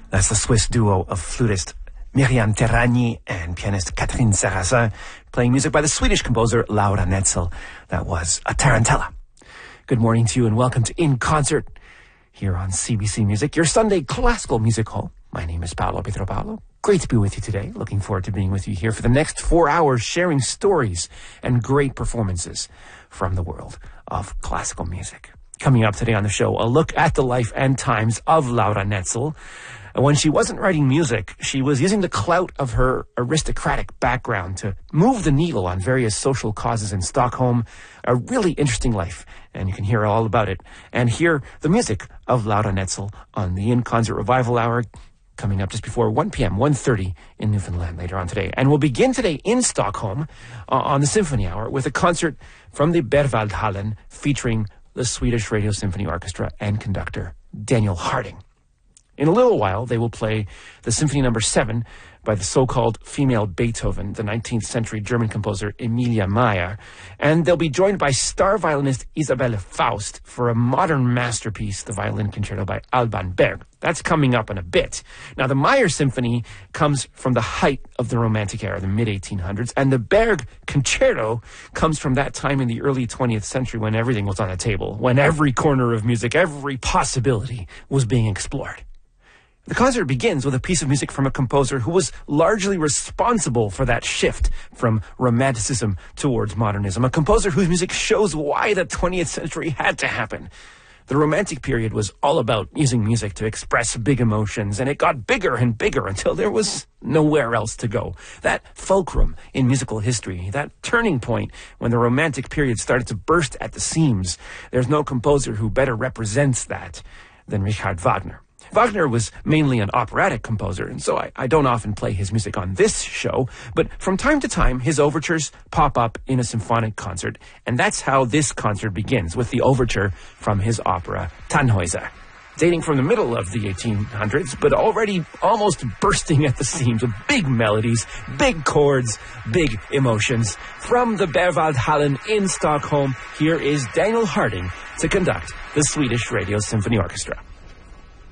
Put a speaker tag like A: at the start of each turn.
A: That's the Swiss duo of flutist Myriam Terragni and pianist Catherine Sarrazin playing music by the Swedish composer Laura Netzel. That was a tarantella. Good morning to you and welcome to In Concert here on CBC Music, your Sunday classical music hall. My name is Paolo Pietropalo. Great to be with you today. Looking forward to being with you here for the next 4 hours, sharing stories and great performances from the world of classical music. Coming up today on the show, a look at the life and times of Laura Netzel. When she wasn't writing music, she was using the clout of her aristocratic background to move the needle on various social causes in Stockholm. A really interesting life, and you can hear all about it and hear the music of Laura Netzel on the In Concert Revival Hour, coming up just before 1 p.m., 1:30 in Newfoundland later on today. And we'll begin today in Stockholm on the Symphony Hour with a concert from the Berwaldhallen featuring the Swedish Radio Symphony Orchestra and conductor Daniel Harding. In a little while, they will play the Symphony No. 7 by the so-called female Beethoven, the 19th century German composer Emilia Mayer, and they'll be joined by star violinist Isabelle Faust for a modern masterpiece, the Violin Concerto by Alban Berg. That's coming up in a bit. Now, the Mayer Symphony comes from the height of the Romantic era, the mid-1800s, and the Berg Concerto comes from that time in the early 20th century when everything was on the table, when every corner of music, every possibility was being explored. The concert begins with a piece of music from a composer who was largely responsible for that shift from Romanticism towards modernism, a composer whose music shows why the 20th century had to happen. The Romantic period was all about using music to express big emotions, and it got bigger and bigger until there was nowhere else to go. That fulcrum in musical history, that turning point when the Romantic period started to burst at the seams, there's no composer who better represents that than Richard Wagner. Wagner was mainly an operatic composer, and so I don't often play his music on this show, but from time to time, his overtures pop up in a symphonic concert, and that's how this concert begins, with the overture from his opera Tannhäuser, dating from the middle of the 1800s, but already almost bursting at the seams with big melodies, big chords, big emotions. From the Berwaldhallen in Stockholm, here is Daniel Harding to conduct the Swedish Radio Symphony Orchestra.